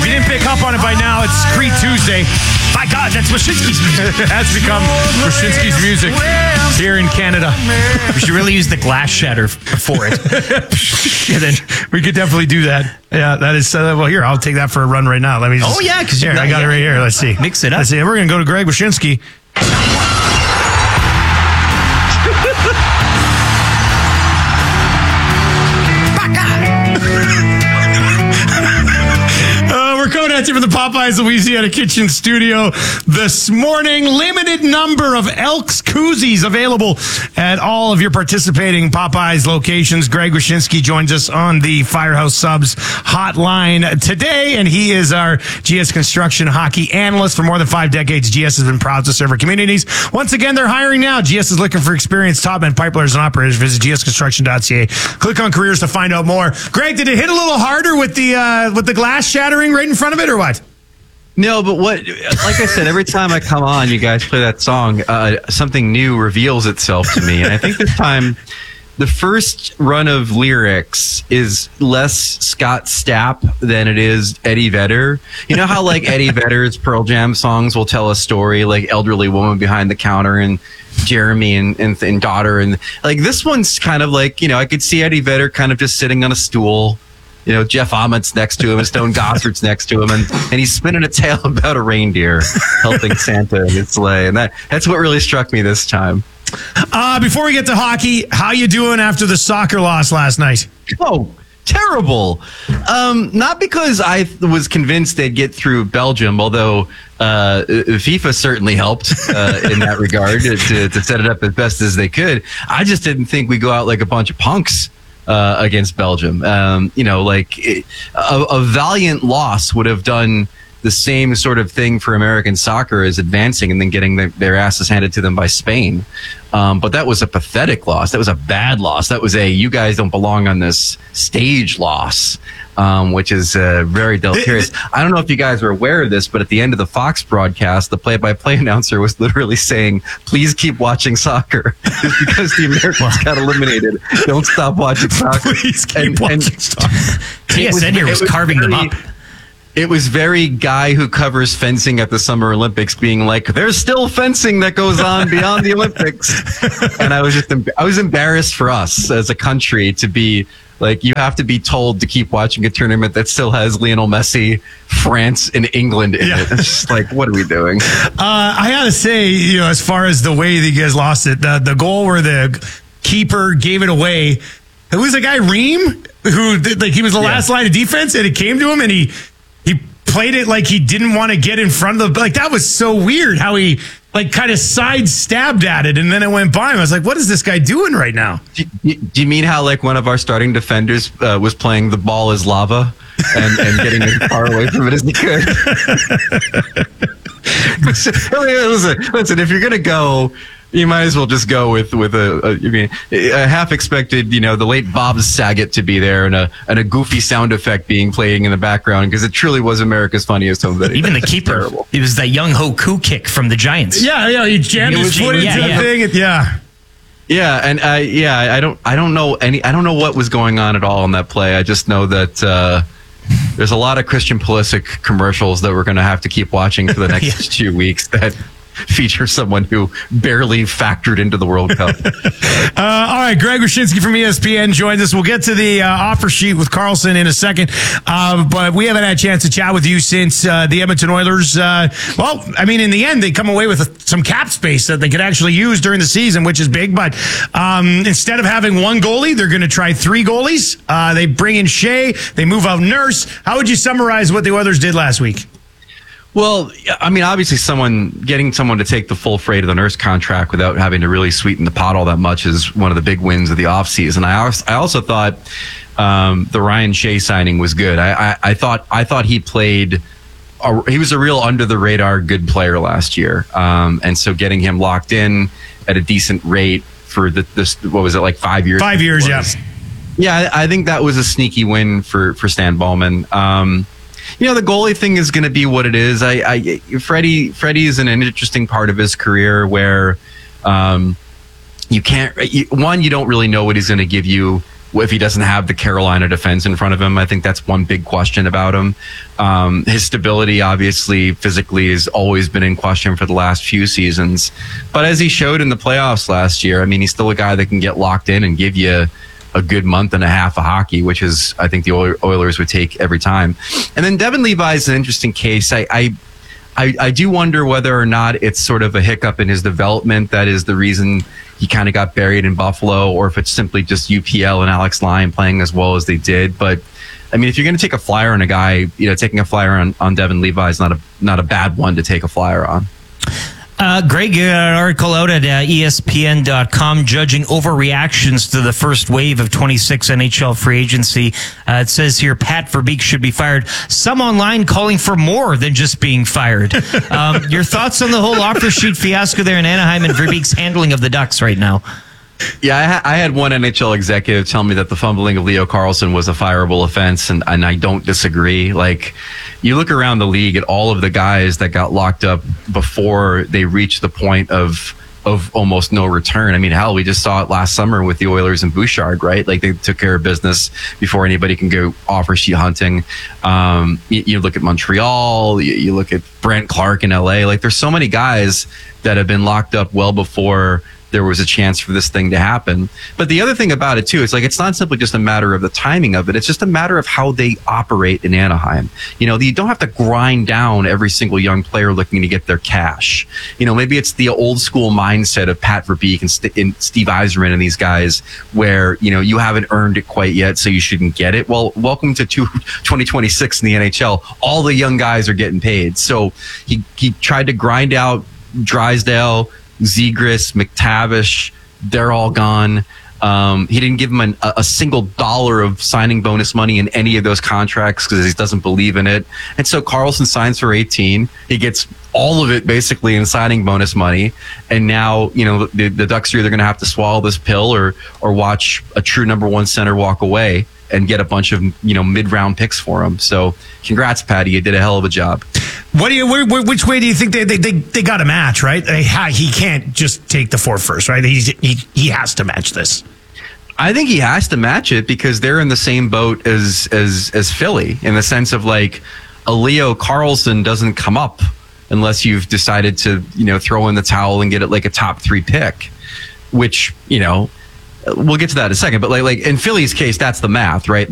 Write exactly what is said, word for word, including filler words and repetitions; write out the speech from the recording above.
you didn't pick up on it by now, it's Creed Tuesday. My God, that's Wyszynski's music. It has become Wyszynski's music here in Canada. We should really use the glass shatter for it. And then we could definitely do that. Yeah, that is. Uh, well, here, I'll take that for a run right now. Let me just, oh, yeah, because here, I got yeah, it right here. Let's see. Mix it up. Let's see. We're going to go to Greg Wyszynski. Coming at you from the Popeyes Louisiana Kitchen Studio this morning. Limited number of Elks koozies available at all of your participating Popeyes locations. Greg Wyszynski joins us on the Firehouse Subs hotline today, and he is our G S Construction hockey analyst. For more than five decades, G S has been proud to serve our communities. Once again, they're hiring now. G S is looking for experienced top men pipelayers and operators. Visit g s construction dot c a. Click on careers to find out more. Greg, did it hit a little harder with the uh, with the glass shattering right in front of it, or what? No, but what, like I said, every time I come on, you guys play that song, uh, something new reveals itself to me. And I think this time, the first run of lyrics is less Scott Stapp than it is Eddie Vedder. You know how, like, Eddie Vedder's Pearl Jam songs will tell a story, like Elderly Woman Behind the Counter and Jeremy and, and, and Daughter. And, like, this one's kind of like, you know, I could see Eddie Vedder kind of just sitting on a stool. You know, Jeff Amit's next to him and Stone Gossard's next to him, and, and he's spinning a tale about a reindeer helping Santa in his sleigh. And that, that's what really struck me this time. Uh, before we get to hockey, how you doing after the soccer loss last night? Oh, terrible. Um, not because I was convinced they'd get through Belgium, although uh, FIFA certainly helped uh, in that regard to, to set it up as best as they could. I just didn't think we'd go out like a bunch of punks. Uh, against Belgium. Um, you know, like it, a, a valiant loss would have done the same sort of thing for American soccer as advancing and then getting the, their asses handed to them by Spain. Um, but that was a pathetic loss. That was a bad loss. That was a you guys don't belong on this stage loss, um, which is uh, very deleterious. I don't know if you guys are aware of this, but at the end of the Fox broadcast, the play-by-play announcer was literally saying, please keep watching soccer. It's because the Americans got eliminated. Don't stop watching soccer. Please keep and, watching and soccer. T S N here was, was carving very, them up. It was very guy who covers fencing at the Summer Olympics being like, there's still fencing that goes on beyond the Olympics. And I was just, I was embarrassed for us as a country to be like, you have to be told to keep watching a tournament that still has Lionel Messi, France, and England in yeah. it. It's just like, what are we doing? Uh, I gotta say, you know, as far as the way that you guys lost it, the, the goal where the keeper gave it away, it was a guy, Reem, who did, like, he was the yeah. last line of defense, and it came to him, and he, he played it like he didn't want to get in front of the, like, that was so weird how he, like, kind of side stabbed at it, and then it went by him. I was like, what is this guy doing right now? Do you, do you mean how, like, one of our starting defenders uh, was playing The Ball is Lava and, and getting as far away from it as he could? listen, listen, if you're going to go, you might as well just go with with a, a, I mean, a half expected, you know, the late Bob Saget to be there and a and a goofy sound effect being playing in the background because it truly was America's funniest home video. Even the keeper, terrible. It was that Young Ho Koo kick from the Giants. Yeah, yeah, he jammed his foot into yeah, the yeah. thing. Yeah, yeah, and I yeah, I don't I don't know any I don't know what was going on at all in that play. I just know that. Uh, there's a lot of Christian Pulisic commercials that we're going to have to keep watching for the next yeah. two weeks that feature someone who barely factored into the World Cup. uh, all right, Greg Wyszynski from E S P N joins us. We'll get to the uh, offer sheet with Carlson in a second, uh, but we haven't had a chance to chat with you since uh, the Edmonton Oilers. Uh, well, I mean, in the end, they come away with a, some cap space that they could actually use during the season, which is big. But um, instead of having one goalie, they're going to try three goalies. Uh, they bring in Shea. They move out Nurse. How would you summarize what the Oilers did last week? Well, I mean, obviously, someone getting someone to take the full freight of the Nurse contract without having to really sweeten the pot all that much is one of the big wins of the offseason. I also, I also thought um, the Ryan Shea signing was good. I, I, I thought I thought he played. A, he was a real under the radar good player last year, um, and so getting him locked in at a decent rate for the this what was it like five years? Five years, yeah. Yeah, I think that was a sneaky win for for Stan Bowman. Um, You know, the goalie thing is going to be what it is. I, I Freddie, Freddie is in an interesting part of his career where um, you can't. You, one, you don't really know what he's going to give you if he doesn't have the Carolina defense in front of him. I think that's one big question about him. Um, his stability, obviously, physically, has always been in question for the last few seasons. But as he showed in the playoffs last year, I mean, he's still a guy that can get locked in and give you a good month and a half of hockey, which is, I think, the Oilers would take every time. And then Devin Levi is an interesting case. I, I I, I do wonder whether or not it's sort of a hiccup in his development that is the reason he kind of got buried in Buffalo, or if it's simply just U P L and Alex Lyon playing as well as they did. But I mean, if you're going to take a flyer on a guy, you know, taking a flyer on, on Devin Levi is not a not a bad one to take a flyer on. Uh, Greg, you got an article out at uh, E S P N dot com judging overreactions to the first wave of twenty-six N H L free agency. Uh, it says here, Pat Verbeek should be fired. Some online calling for more than just being fired. Um, your thoughts on the whole offer sheet fiasco there in Anaheim and Verbeek's handling of the Ducks right now? Yeah, I, ha- I had one N H L executive tell me that the fumbling of Leo Carlsson was a fireable offense, and, and I don't disagree. Like, you look around the league at all of the guys that got locked up before they reached the point of of almost no return. I mean, hell, we just saw it last summer with the Oilers and Bouchard, right? Like, they took care of business before anybody can go offer sheet hunting. Um, you, you look at Montreal, you, you look at Brent Clark in L A. Like, there's so many guys that have been locked up well before there was a chance for this thing to happen. But the other thing about it too, it's like, it's not simply just a matter of the timing of it. It's just a matter of how they operate in Anaheim. You know, you don't have to grind down every single young player looking to get their cash. You know, maybe it's the old school mindset of Pat Verbeek and, St- and Steve Yzerman and these guys where, you know, you haven't earned it quite yet, so you shouldn't get it. Well, welcome to two, twenty twenty-six in the N H L. All the young guys are getting paid. So he, he tried to grind out Drysdale, Zegras, McTavish, they're all gone. Um, he didn't give him an, a, a single dollar of signing bonus money in any of those contracts because he doesn't believe in it. And so Carlson signs for eighteen. He gets all of it basically in signing bonus money. And now, you know, the, the Ducks are either going to have to swallow this pill or or watch a true number one center walk away and get a bunch of, you know, mid-round picks for him. So congrats, Patty. You did a hell of a job. What do you? Where, where, which way do you think they they they, they got to match? Right? They, he can't just take the four first, right? He's, he he has to match this. I think he has to match it because they're in the same boat as as as Philly in the sense of like a Leo Carlsson doesn't come up unless you've decided to, you know, throw in the towel and get it like a top three pick, which, you know, we'll get to that in a second. But like like in Philly's case, that's the math, right?